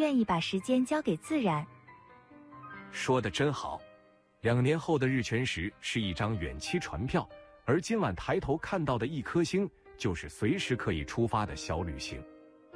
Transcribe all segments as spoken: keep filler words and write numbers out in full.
愿意把时间交给自然。 说得真好，两年后的日全食是一张远期船票，而今晚抬头看到的一颗星，就是随时可以出发的小旅行。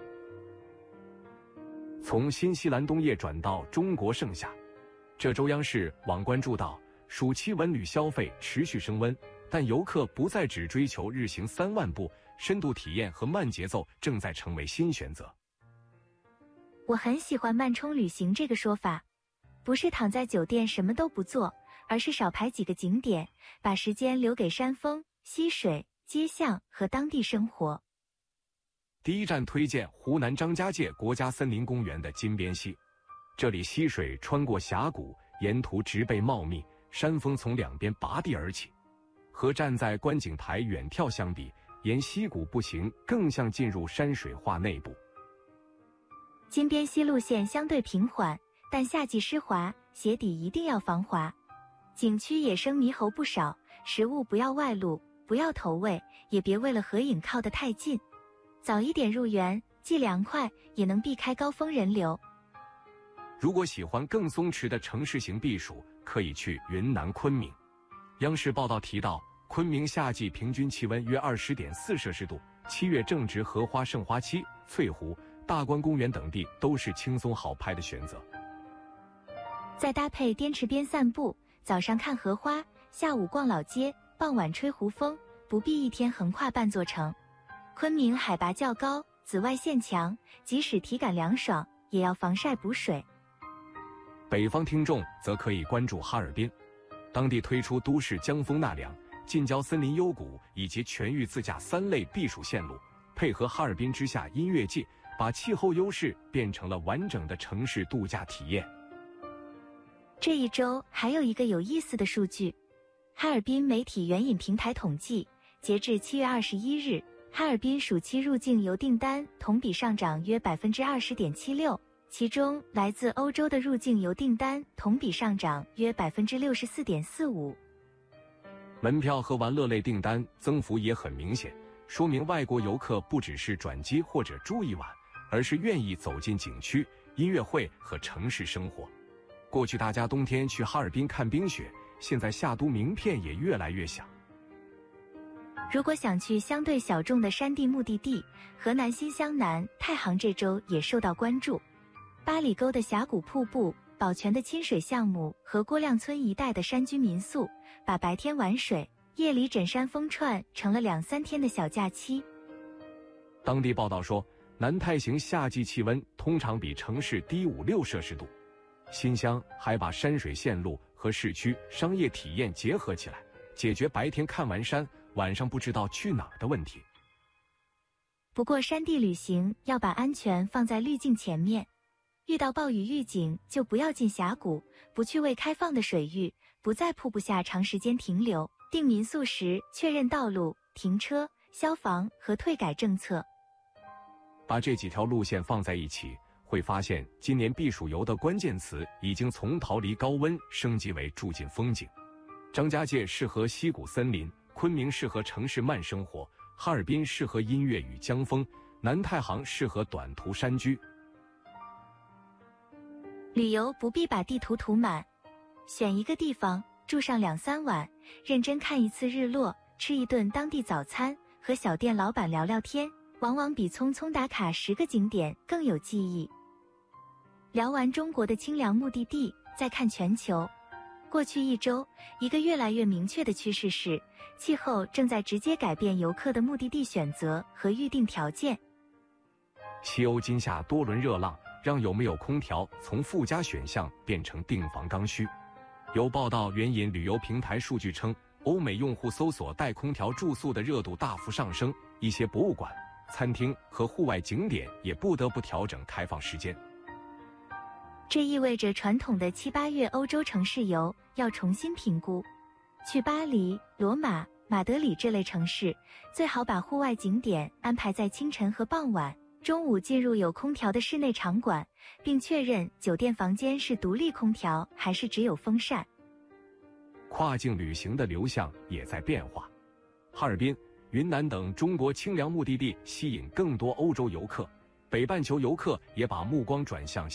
从新西兰冬夜转到中国盛夏，这周央视网关注到，暑期文旅消费持续升温，但游客不再只追求日行三万步，深度体验和慢节奏正在成为新选择。 我很喜欢慢冲旅行这个说法，不是躺在酒店什么都不做，而是少排几个景点，把时间留给山峰、溪水、街巷和当地生活。 第一站推荐湖南张家界国家森林公园的金边溪，这里溪水穿过峡谷，沿途植被茂密，山峰从两边拔地而起。和站在观景台远眺相比，沿溪谷步行更像进入山水画内部。 金边溪路线相对平缓，但夏季湿滑，鞋底一定要防滑。景区野生猕猴不少，食物不要外露，不要投喂，也别为了合影靠得太近。早一点入园，既凉快，也能避开高峰人流。 如果喜欢更松弛的城市型避暑，可以去云南昆明。央视报道提到，昆明夏季平均气温约 二十点四摄氏度，七月正值荷花盛花期，翠湖、大观公园等地都是轻松好拍的选择。 再搭配滇池边散步，早上看荷花，下午逛老街，傍晚吹湖风，不必一天横跨半座城。昆明海拔较高，紫外线强，即使体感凉爽，也要防晒补水。 北方听众则可以关注哈尔滨，当地推出都市江风纳凉、近郊森林幽谷以及全域自驾三类避暑线路，配合哈尔滨之夏音乐季，把气候优势变成了完整的城市度假体验。 这一周还有一个有意思的数据，哈尔滨媒体援引平台统计，截至七月二十一日，哈尔滨暑期入境游订单同比上涨约 百分之二十点七六， 其中来自欧洲的入境游订单同比上涨约 百分之六十四点四五。 门票和玩乐类订单增幅也很明显，说明外国游客不只是转机或者住一晚，而是愿意走进景区、音乐会和城市生活。过去大家冬天去哈尔滨看冰雪，现在夏都名片也越来越响。 如果想去相对小众的山地目的地，河南新乡南太行这周也受到关注。八里沟的峡谷瀑布、宝泉的亲水项目和郭亮村一带的山居民宿，把白天玩水、夜里枕山疯串成了两三天的小假期。 当地报道说，南太行夏季气温通常比城市低五六摄氏度。新乡还把山水线路和市区商业体验结合起来，解决白天看完山，晚上不知道去哪儿的问题。 不过山地旅行要把安全放在滤镜前面，遇到暴雨预警就不要进峡谷，不去未开放的水域，不在瀑布下长时间停留，订民宿时确认道路、停车、消防和退改政策。 把这几条路线放在一起，会发现今年避暑游的关键词已经从逃离高温升级为住进风景。张家界适合溪谷森林，昆明适合城市慢生活，哈尔滨适合音乐与江风，南太行适合短途山居。 旅游不必把地图涂满，选一个地方住上两三晚，认真看一次日落，吃一顿当地早餐，和小店老板聊聊天，往往比匆匆打卡十个景点更有记忆。聊完中国的清凉目的地，再看全球。过去一周，一个越来越明确的趋势是，气候正在直接改变游客的目的地选择和预订条件。 西欧今夏多轮热浪，让有没有空调从附加选项变成订房刚需。有报道援引旅游平台数据称，欧美用户搜索带空调住宿的热度大幅上升，一些博物馆、餐厅和户外景点也不得不调整开放时间。 这意味着传统的七八月欧洲城市游要重新评估。去巴黎、罗马、马德里这类城市，最好把户外景点安排在清晨和傍晚，中午进入有空调的室内场馆，并确认酒店房间是独立空调还是只有风扇。 跨境旅行的流向也在变化，哈尔滨、云南等中国清凉目的地吸引更多欧洲游客，北半球游客也把目光转向